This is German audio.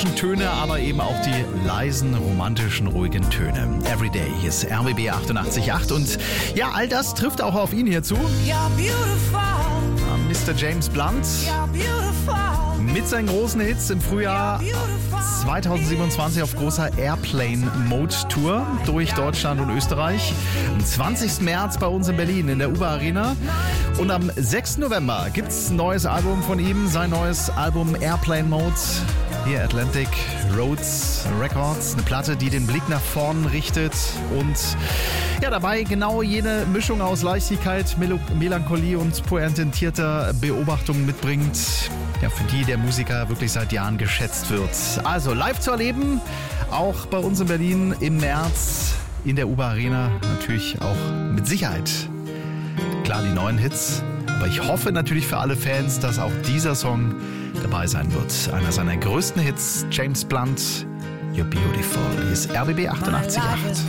melodischen Töne, aber eben auch die leisen, romantischen, ruhigen Töne. Everyday, hier ist RBB 88.8 und ja, all das trifft auch auf ihn hier zu. Mr. James Blunt mit seinen großen Hits im Frühjahr 2027 auf großer Airplane-Mode-Tour durch Deutschland und Österreich. Am 20. März bei uns in Berlin in der UBA Arena. Und am 6. November gibt's ein neues Album von ihm, sein neues Album Airplane Mode. Hier Atlantic Roads Records, eine Platte, die den Blick nach vorn richtet und ja, dabei genau jene Mischung aus Leichtigkeit, Melancholie und pointierter Beobachtung mitbringt, ja, für die der Musiker wirklich seit Jahren geschätzt wird. Also live zu erleben, auch bei uns in Berlin im März in der UBA Arena, natürlich auch mit Sicherheit. Klar, die neuen Hits, aber ich hoffe natürlich für alle Fans, dass auch dieser Song dabei sein wird. Einer seiner größten Hits, James Blunt, You're Beautiful. Hier ist RBB 88.8.